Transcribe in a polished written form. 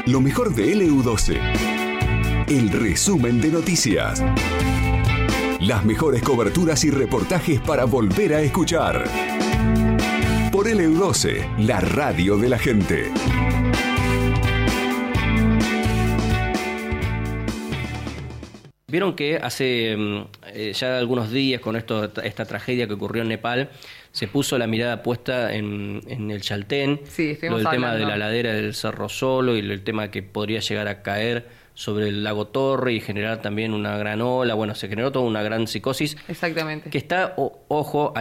Lo mejor de LU12. El resumen de noticias. Las mejores coberturas y reportajes para volver a escuchar. Por LU12, la radio de la gente. Vieron que hace ya algunos días con esta tragedia que ocurrió en Nepal, se puso la mirada puesta en el Chaltén, Sí, lo del hablando. tema de la ladera del Cerro Solo y el tema que podría llegar a caer sobre el lago Torre y generar también una gran ola. Bueno, se generó toda una gran psicosis. Exactamente. Que está, ojo,